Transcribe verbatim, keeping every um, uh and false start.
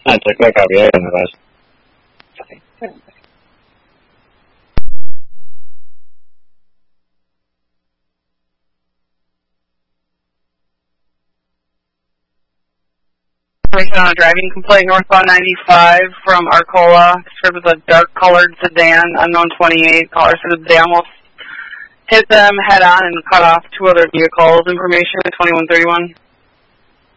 Ah, check la copia de la Okay, good. On a driving complaint northbound ninety-five from Arcola, described as a dark-colored sedan, unknown twenty-eight. Caller said they almost hit them head-on and cut off two other vehicles. Information twenty-one thirty-one.